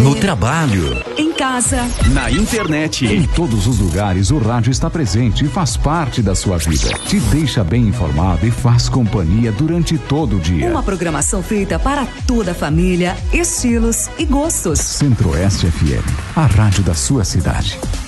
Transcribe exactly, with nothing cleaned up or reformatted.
no trabalho, em casa, na internet. Em todos os lugares o rádio está presente e faz parte da sua vida. Te deixa bem informado e faz companhia durante todo o dia. Uma programação feita para toda a família, estilos e gostos. Centro-Oeste F M, a rádio da sua cidade.